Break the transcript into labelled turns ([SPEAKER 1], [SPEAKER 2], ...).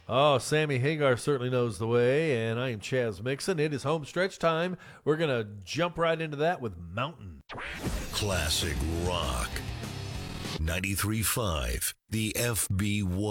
[SPEAKER 1] Oh, Sammy Hagar certainly knows the way, and I am Chaz Mixon. It is home stretch time. We're going to jump right into that with Mountain.
[SPEAKER 2] Classic rock. 93.5, the FB1.